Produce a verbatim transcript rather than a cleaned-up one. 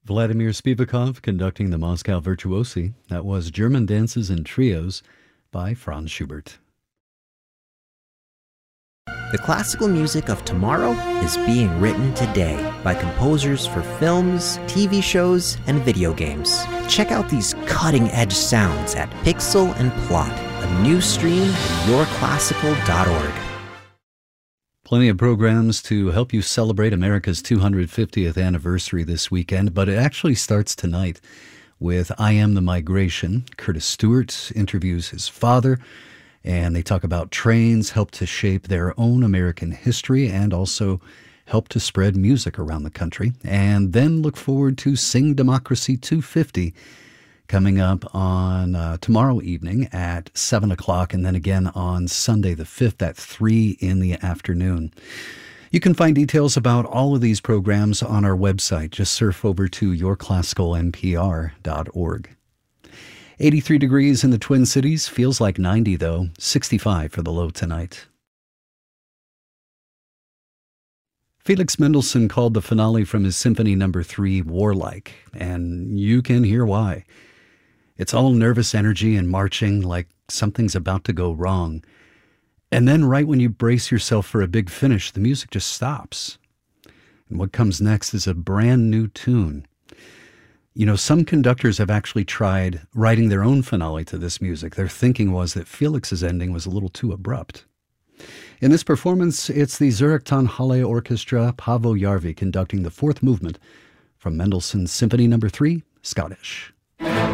Vladimir Spivakov conducting the Moscow Virtuosi. That was German Dances and Trios by Franz Schubert. The classical music of tomorrow is being written today by composers for films, T V shows, and video games. Check out these cutting-edge sounds at Pixel and Plot, a new stream at your classical dot org. Plenty of programs to help you celebrate America's two hundred fiftieth anniversary this weekend, but it actually starts tonight with I Am the Migration. Curtis Stewart interviews his father, and they talk about trains help to shape their own American history and also help to spread music around the country. And then look forward to Sing Democracy two fifty coming up on uh, tomorrow evening at seven o'clock, and then again on Sunday the fifth at three in the afternoon. You can find details about all of these programs on our website. Just surf over to your classical N P R dot org. eighty-three degrees in the Twin Cities. Feels like ninety, though. sixty-five for the low tonight. Felix Mendelssohn called the finale from his Symphony Number three warlike, and you can hear why. It's all nervous energy and marching like something's about to go wrong. And then right when you brace yourself for a big finish, the music just stops. And what comes next is a brand new tune. You know, some conductors have actually tried writing their own finale to this music. Their thinking was that Felix's ending was a little too abrupt. In this performance, it's the Zurich Tonhalle Orchestra, Paavo Järvi conducting the fourth movement from Mendelssohn's Symphony Number three, Scottish.